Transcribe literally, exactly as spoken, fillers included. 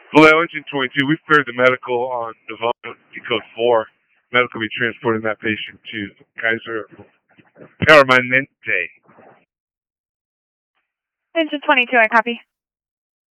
Vallejo Engine twenty-two, we've cleared the medical on Nirvana, code four. Medical will be transporting that patient to Kaiser Permanente. Engine twenty-two, I copy.